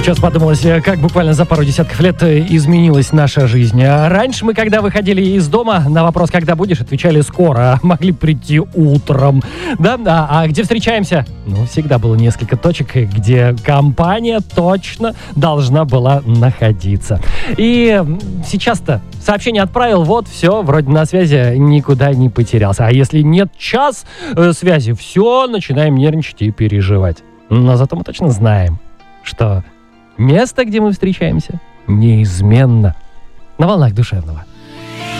Сейчас подумалось, как буквально за пару десятков лет изменилась наша жизнь. Раньше мы, когда выходили из дома, на вопрос «когда будешь?» отвечали «скоро», а могли прийти утром. Да? А где встречаемся? Всегда было несколько точек, где компания точно должна была находиться. И сейчас-то сообщение отправил, вот, все, вроде на связи, никуда не потерялся. А если нет час связи, все, начинаем нервничать и переживать. Но зато мы точно знаем, что место, где мы встречаемся, неизменно на волнах душевного.